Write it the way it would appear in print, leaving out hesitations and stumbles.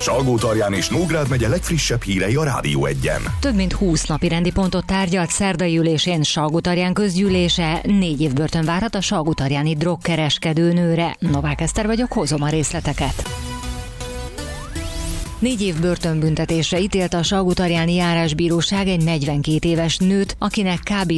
Salgótarján és Nógrád megye legfrissebb hírei a Rádió Egyen. Több mint 20 napi rendi pontot tárgyalt szerdai ülésén Salgótarján közgyűlése. 4 év börtön várhat a salgótarjáni drogkereskedő nőre. Novák Eszter vagyok, hozom a részleteket. 4 év börtönbüntetésre ítélte a salgótarjáni járásbíróság egy 42 éves nőt, akinek kb.